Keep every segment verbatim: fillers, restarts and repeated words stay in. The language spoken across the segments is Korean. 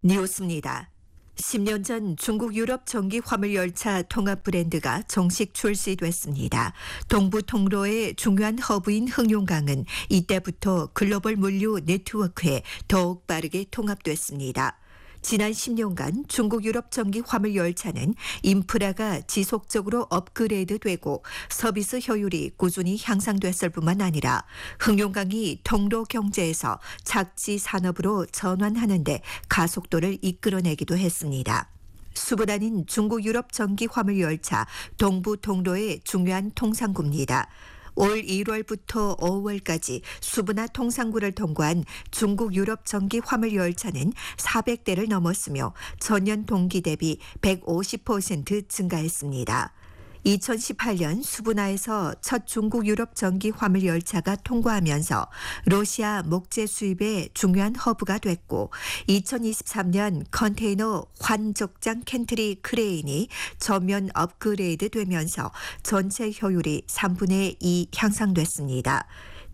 뉴스입니다. 십 년 전 중국 유럽 전기 화물 열차 통합 브랜드가 정식 출시됐습니다. 동부 통로의 중요한 허브인 흥룡강은 이때부터 글로벌 물류 네트워크에 더욱 빠르게 통합됐습니다. 지난 십 년간 중국 유럽 전기 화물 열차는 인프라가 지속적으로 업그레이드되고 서비스 효율이 꾸준히 향상됐을 뿐만 아니라 흥룡강이 통로 경제에서 착지 산업으로 전환하는 데 가속도를 이끌어내기도 했습니다. 수보다는 중국 유럽 전기 화물 열차 동부 통로의 중요한 통상구입니다. 올 일월부터 오월까지 수부나 통상구를 통과한 중국 유럽 전기 화물 열차는 사백 대를 넘었으며 전년 동기 대비 백오십 퍼센트 증가했습니다. 이천십팔 년 수부나에서 첫 중국 유럽 전기 화물 열차가 통과하면서 러시아 목재 수입의 중요한 허브가 됐고 이천이십삼 년 컨테이너 환적장 캔트리 크레인이 전면 업그레이드 되면서 전체 효율이 삼분의 이 향상됐습니다.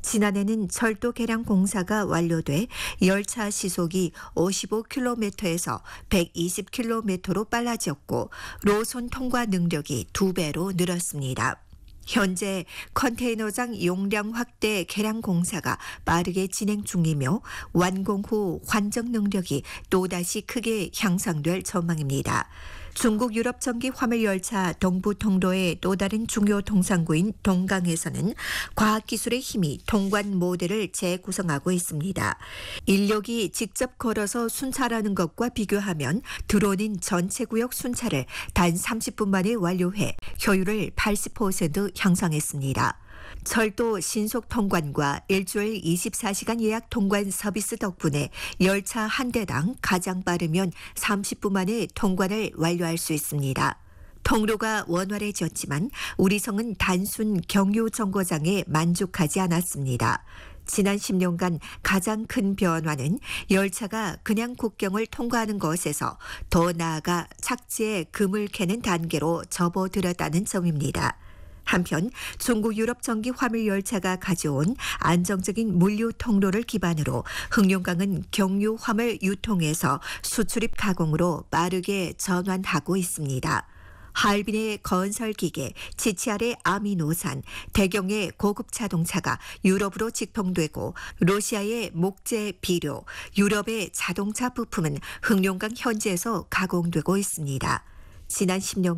지난해는 철도 개량 공사가 완료돼 열차 시속이 오십오 킬로미터에서 백이십 킬로미터로 빨라졌고 로선 통과 능력이 두 배로 늘었습니다. 현재 컨테이너장 용량 확대 개량 공사가 빠르게 진행 중이며 완공 후 환적 능력이 또다시 크게 향상될 전망입니다. 중국 유럽 전기 화물 열차 동부 통로의 또 다른 중요 통상구인 동강에서는 과학기술의 힘이 통관 모델을 재구성하고 있습니다. 인력이 직접 걸어서 순찰하는 것과 비교하면 드론인 전체 구역 순찰을 단 삼십 분 만에 완료해 효율을 팔십 퍼센트 향상했습니다. 철도 신속 통관과 일주일 이십사 시간 예약 통관 서비스 덕분에 열차 한 대당 가장 빠르면 삼십 분 만에 통관을 완료할 수 있습니다. 통로가 원활해졌지만 우리성은 단순 경유 정거장에 만족하지 않았습니다. 지난 십 년간 가장 큰 변화는 열차가 그냥 국경을 통과하는 것에서 더 나아가 착지에 금을 캐는 단계로 접어들었다는 점입니다. 한편 중국 유럽 전기 화물 열차가 가져온 안정적인 물류 통로를 기반으로 흥룡강은 경유 화물 유통에서 수출입 가공으로 빠르게 전환하고 있습니다. 하얼빈의 건설기계, 지치알의 아미노산, 대경의 고급 자동차가 유럽으로 직통되고 러시아의 목재 비료, 유럽의 자동차 부품은 흥룡강 현지에서 가공되고 있습니다. 지난 십 년